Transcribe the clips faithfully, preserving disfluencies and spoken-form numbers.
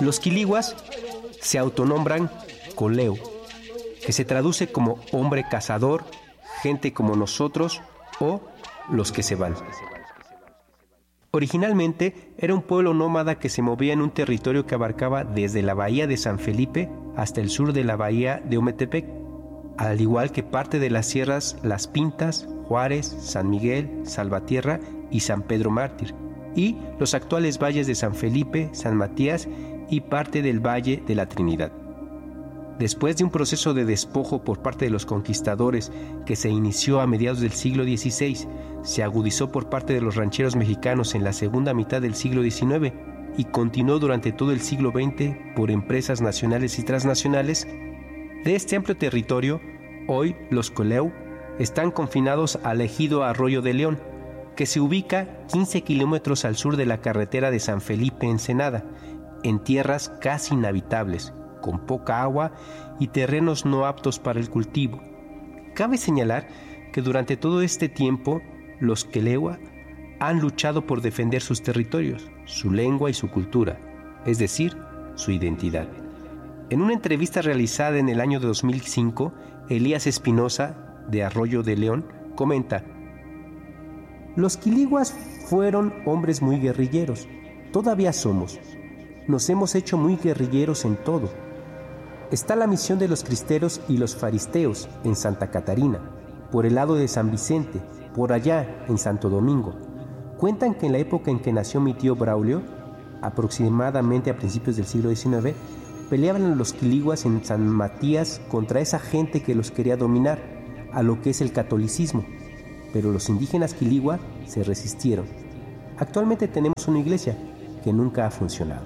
Los quiliguas se autonombran Coleu, que se traduce como hombre cazador, gente como nosotros o los que se van. Originalmente era un pueblo nómada que se movía en un territorio que abarcaba desde la bahía de San Felipe hasta el sur de la bahía de Ometepec, al igual que parte de las sierras Las Pintas, Juárez, San Miguel, Salvatierra y San Pedro Mártir, y los actuales valles de San Felipe, San Matías y parte del Valle de la Trinidad. Después de un proceso de despojo por parte de los conquistadores que se inició a mediados del siglo dieciséis, se agudizó por parte de los rancheros mexicanos en la segunda mitad del siglo diecinueve y continuó durante todo el siglo veinte por empresas nacionales y transnacionales. De este amplio territorio, hoy los Coleu están confinados al ejido Arroyo de León, que se ubica quince kilómetros al sur de la carretera de San Felipe Ensenada, en tierras casi inhabitables, con poca agua y terrenos no aptos para el cultivo. Cabe señalar que durante todo este tiempo, los Quelewa han luchado por defender sus territorios, su lengua y su cultura, es decir, su identidad. En una entrevista realizada en el año de dos mil cinco, Elías Espinosa, de Arroyo de León, comenta: los quiliguas fueron hombres muy guerrilleros, todavía somos. Nos hemos hecho muy guerrilleros en todo. Está la misión de los cristeros y los faristeos en Santa Catarina, por el lado de San Vicente, por allá en Santo Domingo. Cuentan que en la época en que nació mi tío Braulio, aproximadamente a principios del siglo diecinueve, peleaban los quiliguas en San Matías contra esa gente que los quería dominar, a lo que es el catolicismo. Pero los indígenas quiligua se resistieron. Actualmente tenemos una iglesia que nunca ha funcionado.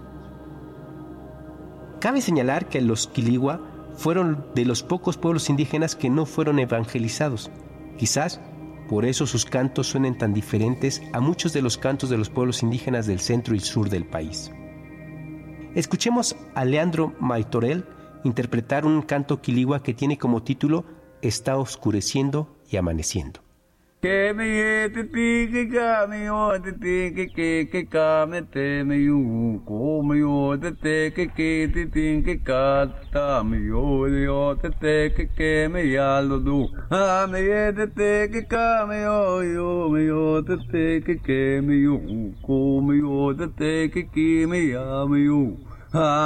Cabe señalar que los quiligua fueron de los pocos pueblos indígenas que no fueron evangelizados. Quizás por eso sus cantos suenen tan diferentes a muchos de los cantos de los pueblos indígenas del centro y sur del país. Escuchemos a Leandro Maitorel interpretar un canto quiligua que tiene como título Está oscureciendo y amaneciendo. Que me yete que me yo te que que que ka me te me yo ko me yo te que que te que ka ta me yo yo te que que me ya lo du a me yete que ka me yo yo me yo te que que me yo ko me yo te que que me ya me yo